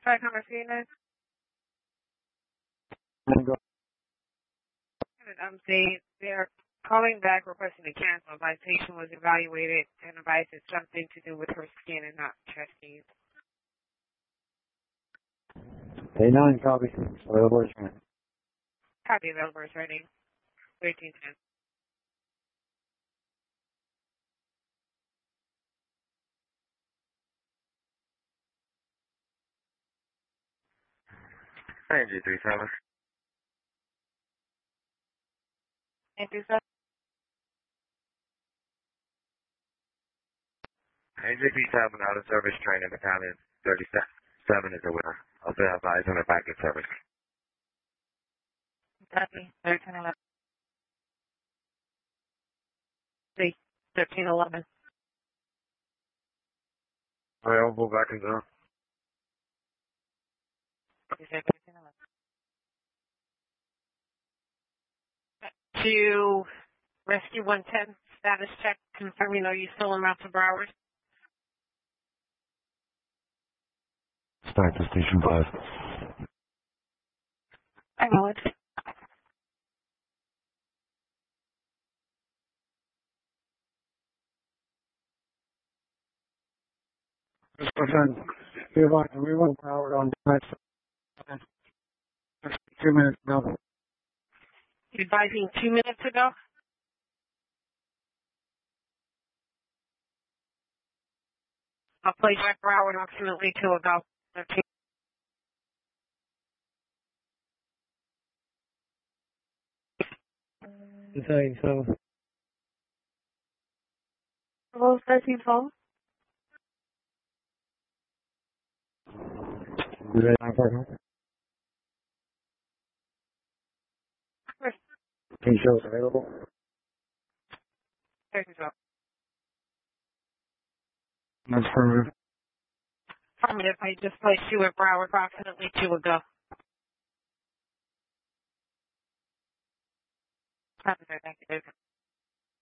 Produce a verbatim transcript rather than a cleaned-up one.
Try conversation. Um, they they're calling back requesting to cancel. My patient was evaluated and advised it's something to do with her skin and not chest needs. A nine copy. Available is ready. Copy available is ready. Thirteen ten. N G three seven. And do so. N G three seven out of service training battalion thirty-seven is a winner. I'll be advised on the back in service. Copy. Thirteen eleven. See. Thirteen eleven. Available back in zone. Thirteen eleven. To rescue one ten status check confirming are you still in route to Broward? Start to station five. I know it. Listen, we want, we want power on that. Two minutes now. You advising two minutes ago? I'll play Jack Broward approximately two ago. thirteen. Saying so. Hello, thirteen phone? You ready, my partner? Can you show us available? thirteen twelve. That's for Affirmative, I just placed you at Broward approximately two ago. Thank you.